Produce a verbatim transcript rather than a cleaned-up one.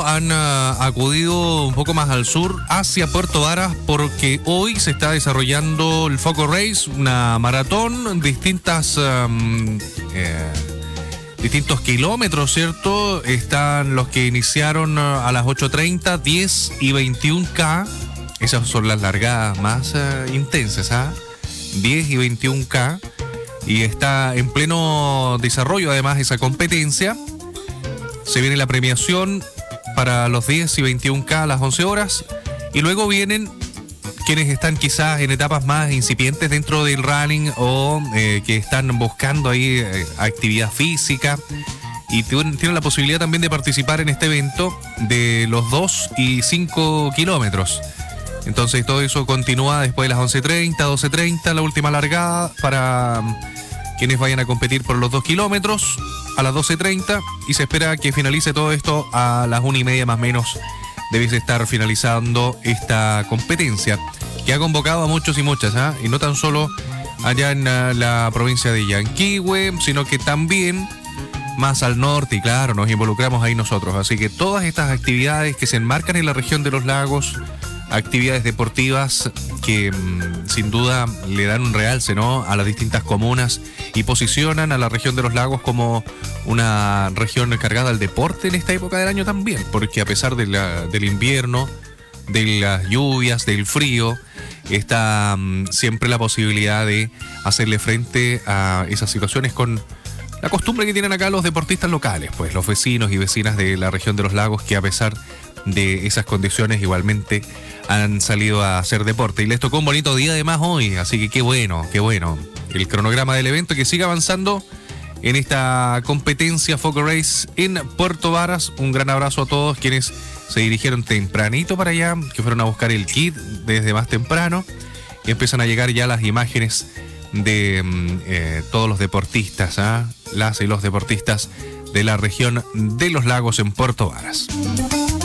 hecho, han uh, acudido un poco más al sur, hacia Puerto Varas, porque hoy se está desarrollando el Foco Race, una maratón, distintas, um, eh, distintos kilómetros, ¿cierto? Están los que iniciaron a las ocho treinta, diez y veintiún K. Esas son las largadas más uh, intensas, ¿ah? ¿eh? diez y veintiún K. Y está en pleno desarrollo, además, esa competencia. Se viene la premiación para los diez y veintiún K a las once horas. Y luego vienen quienes están quizás en etapas más incipientes dentro del running o eh, que están buscando ahí eh, actividad física. Y tienen la posibilidad también de participar en este evento de los dos y cinco kilómetros. Entonces todo eso continúa después de las once treinta, doce treinta, la última largada para quienes vayan a competir por los dos kilómetros a las doce treinta, y se espera que finalice todo esto a las una y media más o menos. Debes estar finalizando esta competencia que ha convocado a muchos y muchas, ¿eh? Y no tan solo allá en la, la provincia de Yanquihue, sino que también más al norte, y claro, nos involucramos ahí nosotros. Así que todas estas actividades que se enmarcan en la región de los lagos, actividades deportivas que mmm, sin duda le dan un realce, ¿no?, a las distintas comunas y posicionan a la región de los lagos como una región cargada al deporte en esta época del año también, porque a pesar de la, del invierno, de las lluvias, del frío, está mmm, siempre la posibilidad de hacerle frente a esas situaciones con la costumbre que tienen acá los deportistas locales, pues los vecinos y vecinas de la región de los lagos, que a pesar de esas condiciones igualmente han salido a hacer deporte. Y les tocó un bonito día además hoy, así que qué bueno, qué bueno. El cronograma del evento que sigue avanzando en esta competencia Foco Race en Puerto Varas. Un gran abrazo a todos quienes se dirigieron tempranito para allá, que fueron a buscar el kit desde más temprano, y empiezan a llegar ya las imágenes de eh, todos los deportistas, ¿eh? las y los deportistas de la región de los lagos en Puerto Varas.